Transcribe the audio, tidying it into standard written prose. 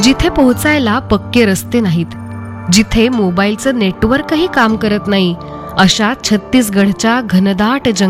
जिथे पोहोचायला पक्के रस्ते नाहीत, जिथे मोबाईलचं नेटवर्कही काम करत नाही, अशा छत्तीसगडच्या घनदाट